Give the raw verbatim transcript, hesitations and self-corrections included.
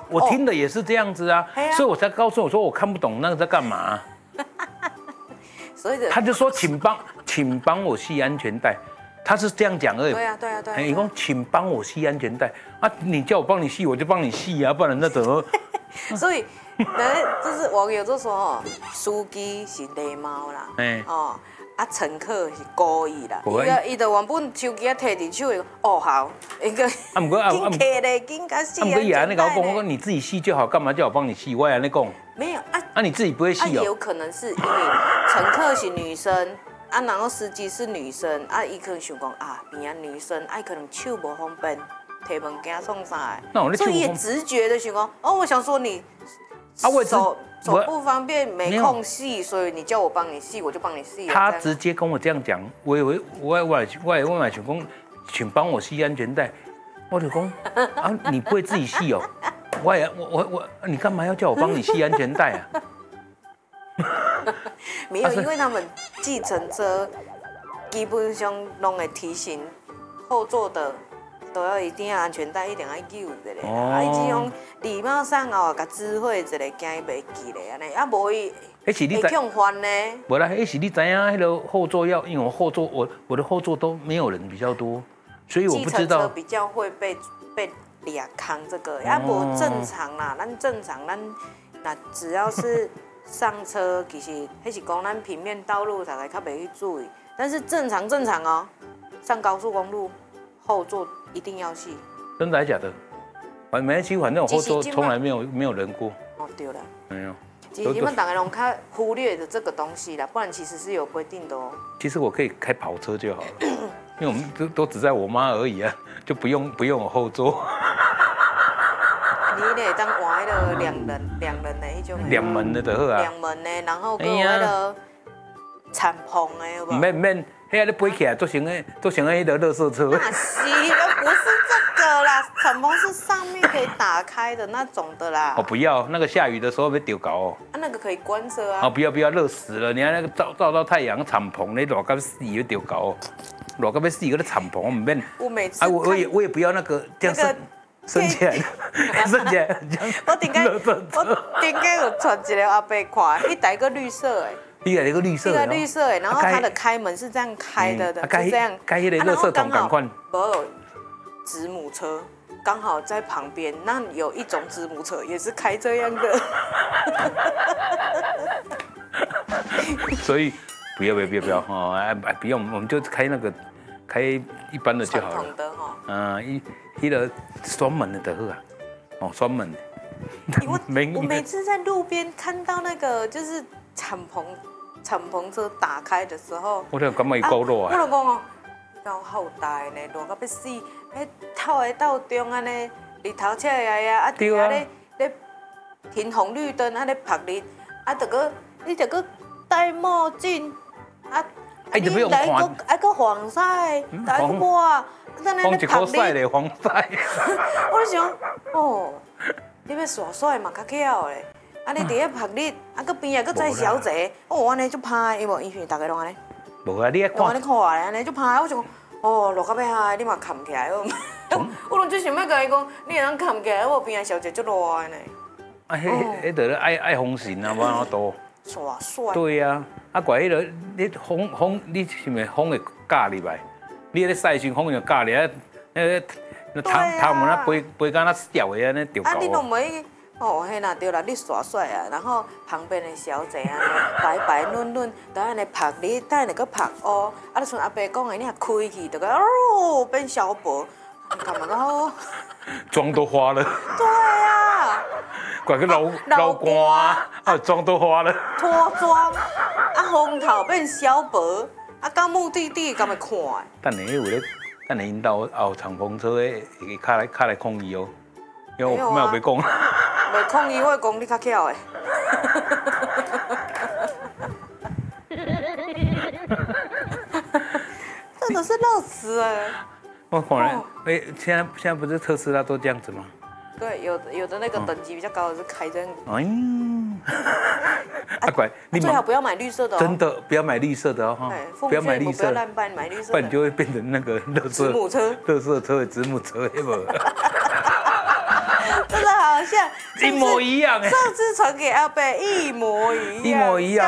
我听的也是这样子啊，所以我才告诉我说我看不懂那个在干嘛。 所以他就说请帮请帮我系安全带，他是这样讲而已。 对啊对啊对啊。 你说请帮我系安全带啊，你叫我帮你系我就帮你系啊，不然那怎么？ 所以，那就是网友就说哦，司机是礼貌啦，哎哦。啊，乘客是故意啦，伊个伊就原本手机啊摕伫手里，哦好，应该啊唔过啊紧摕咧，紧甲系。啊唔过也安尼甲我讲，我说你自己系就好，干嘛叫我帮你系？我也安尼讲。 没有啊， 啊你自己不会系哦。 啊有可能是因为乘客是女生，啊然后司机是女生，啊伊可能想讲啊边啊女生，啊可能手无方便，摕物件送上来，所以也直觉的想讲，哦我想说你啊我手。手不方便没空系，所以你叫我帮你系，我就帮你系。 他直接跟我这样讲，我以为我我我我买想讲，请帮我系安全带，我就讲啊，你不会自己系哦，我也我我我，你干嘛要叫我帮你系安全带啊？ 没有，因为他们计程车基本上拢会提醒后座的。都要一定要安全带，一定要系一个。啊，伊只种礼貌上哦，甲指挥一个，惊伊袂记咧安尼，啊无伊会恐慌呢。 无啦，迄是你知影，迄个后座要，因为我后座我我的后座都没有人比较多，所以我不知道。计程车比较会被被掠扛这个，啊无正常啦，咱正常咱那只要是上车，其实迄是讲咱平面道路大概较袂去注意，但是正常正常哦，上高速公路后座。一定要系， 真的还是假的？反没关系，反正我后座从来没有没有人过。 哦，对了， 没有。 其实你们大概拢较忽略的这个东西啦，不然其实是有规定的哦。 其实我可以开跑车就好了，因为我们都都只在我妈而已啊，就不用不用我后座。 你咧当换那个两人两人的那种。 两门的就好啊。 两门的，然后跟那个敞篷的，有无？ 免免。迄个你背起来做成个做成个迄个垃圾车。 那是，不是这个啦，敞篷是上面可以打开的那种的啦。 哦，不要，那个下雨的时候被丢搞哦。 啊，那个可以关车啊。 哦，不要不要，热死了！你看那个照照到太阳敞篷，你热到死要丢搞哦，热到要死，嗰个敞篷我唔免。 我每次。 啊，我我也我也不要那个这样升升起来的，升起来。 我顶个我顶个有传一个阿伯看，一台个绿色诶。 一个那个绿色的， 一个绿色哎，然后它的开门是这样开的的，是这样。 开那个垃圾桶赶快。 不有子母车刚好在旁边，那有一种子母车也是开这样的。 所以不要不要不要不要哦，哎不用，我们就开那个开一般的就好了。传统的哈。 嗯，一一个双门的就好啊，哦双门的。 我我每次在路边看到那个就是敞篷。敞篷车打开的时候， 我就感觉伊高热啊！ 我就讲哦，够好大呢，热到要死！迄透的道中安尼，日头赤呀呀，啊，底下咧咧停红绿灯，啊咧拍日，啊，得个你得个戴墨镜，啊， 你来个还个防晒，来个我， 在那咧拍日，防晒。 我就想，哦，你要耍帅嘛，较巧咧。啊！你伫遐拍日，啊，搁边啊，搁载小姐，哦，安尼就歹，因为因为大家拢安尼。 无啊，你爱看。 安尼看咧，安尼就歹，我就讲，哦，落到尾海，你嘛扛起来，我，我拢就想要甲伊讲，你会当扛起来，我边啊小姐足热呢。 啊，迄迄得爱爱风神啊，无安怎多。 耍帅。 对啊，啊怪迄个，你风风，你是咪风会夹入来？你咧晒时风就夹入来，那个那头头毛啊飞飞到那掉的安尼掉高。 啊，你拢袂。哦，嘿啦，对啦，你耍帅啊！然后旁边的小姐啊，白白嫩嫩，都安尼拍你，等下那个拍哦，啊，就像阿伯讲的，你若开去，就个哦变小博，干嘛个？ 妆都花了。 对啊。 怪个老老官，啊，妆都花了。 脱妆，啊，风头变小博，啊，到目的地敢会看？ 等下有咧，等下因兜后敞篷车的，会卡来卡来抗议哦，因为我没有被讲。 袂抗议，我会讲你较巧诶。真的是热死哎！ 我果然，哎，现在现在不是特斯拉都这样子吗？ 对，有的有的那个等级比较高的是开这样。 哎呀，阿乖， 你最好不要买绿色的哦。 真的不要买绿色的哦， 不要买绿色，不要乱办买绿色的， 不然你就会变成那个乐色子母车， 乐色车的子母车，有没有？ 真的好像样， 一模一样哎， 上次传给阿贝一模一样， 一模一样。